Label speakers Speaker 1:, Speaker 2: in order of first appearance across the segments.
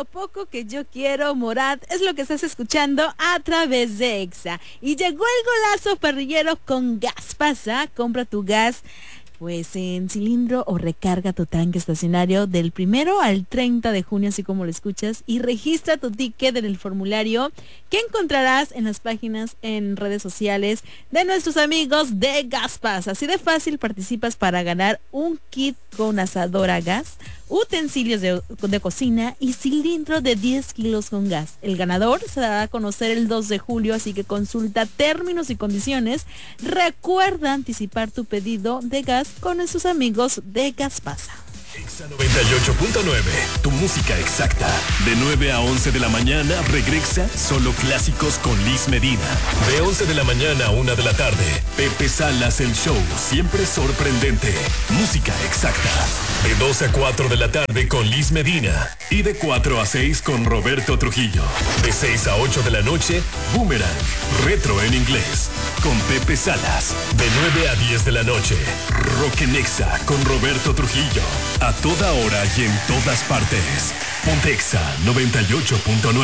Speaker 1: lo poco que yo quiero, Morat, es lo que estás escuchando a través de Exa. Y llegó el golazo parrillero con Gaspasa. Compra tu gas pues en cilindro o recarga tu tanque estacionario del 1 al 30 de junio, así como lo escuchas, y registra tu ticket en el formulario que encontrarás en las páginas en redes sociales de nuestros amigos de Gaspas. Así de fácil participas para ganar un kit con asador a gas, utensilios de cocina y cilindro de 10 kilos con gas. El ganador se dará a conocer el 2 de julio, así que consulta términos y condiciones. Recuerda anticipar tu pedido de gas con nuestros amigos de Gaspasa.
Speaker 2: Exa 98.9, tu música exacta. De 9 a 11 de la mañana, regresa Solo Clásicos con Liz Medina. De 11 de la mañana a 1 de la tarde, Pepe Salas el show, siempre sorprendente. Música exacta. De 2 a 4 de la tarde con Liz Medina. Y de 4 a 6 con Roberto Trujillo. De 6 a 8 de la noche, Boomerang, retro en inglés, con Pepe Salas. De 9 a 10 de la noche, Rock en Exa con Roberto Trujillo. A toda hora y en todas partes. Ponte Exa 98.9.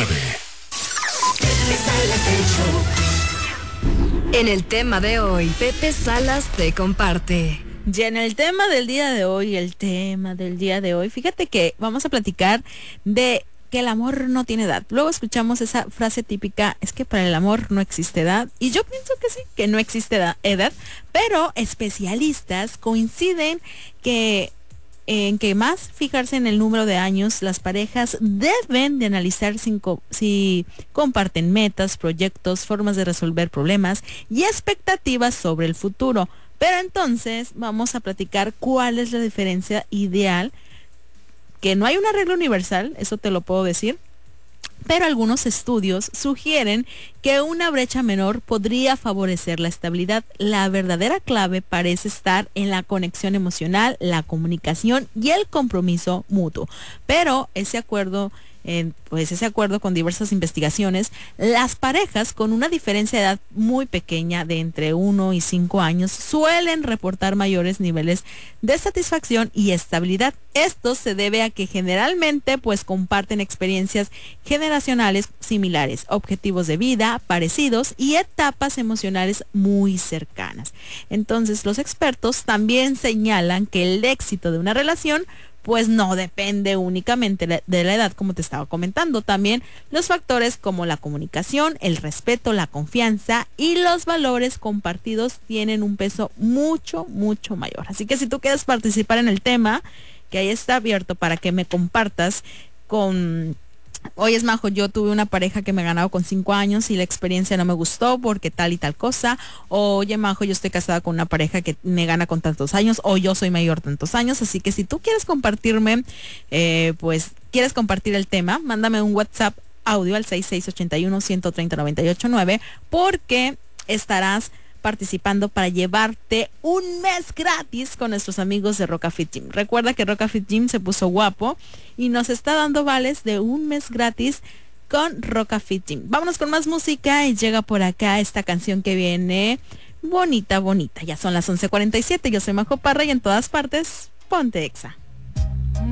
Speaker 3: En el tema de hoy, Pepe Salas te comparte.
Speaker 1: Y en el tema del día de hoy, fíjate que vamos a platicar de que el amor no tiene edad. Luego escuchamos esa frase típica, es que para el amor no existe edad. Y yo pienso que sí, que no existe edad, pero especialistas coinciden en que más fijarse en el número de años, las parejas deben de analizar si comparten metas, proyectos, formas de resolver problemas y expectativas sobre el futuro. Pero entonces vamos a platicar cuál es la diferencia ideal, que no hay una regla universal, eso te lo puedo decir, pero algunos estudios sugieren que una brecha menor podría favorecer la estabilidad. La verdadera clave parece estar en la conexión emocional, la comunicación y el compromiso mutuo. Pero ese acuerdo con diversas investigaciones, las parejas con una diferencia de edad muy pequeña de entre 1 y 5 años suelen reportar mayores niveles de satisfacción y estabilidad. Esto se debe a que generalmente pues comparten experiencias generacionales similares, objetivos de vida parecidos y etapas emocionales muy cercanas. Entonces, los expertos también señalan que el éxito de una relación pues no depende únicamente de la edad, como te estaba comentando. También los factores como la comunicación, el respeto, la confianza y los valores compartidos tienen un peso mucho, mucho mayor. Así que si tú quieres participar en el tema, que ahí está abierto para que me compartas oye, Majo, yo tuve una pareja que me ganaba con 5 años y la experiencia no me gustó porque tal y tal cosa. Oye, Majo, yo estoy casada con una pareja que me gana con tantos años, o yo soy mayor tantos años. Así que si tú quieres compartirme, quieres compartir el tema, mándame un WhatsApp audio al 6681-130-989 porque estarás participando para llevarte un mes gratis con nuestros amigos de Roca Fit Gym. Recuerda que Roca Fit Gym se puso guapo y nos está dando vales de un mes gratis con Roca Fit Gym. Vámonos con más música y llega por acá esta canción que viene bonita, bonita. Ya son las 11:47, yo soy Majo Parra y en todas partes, ponte Exa.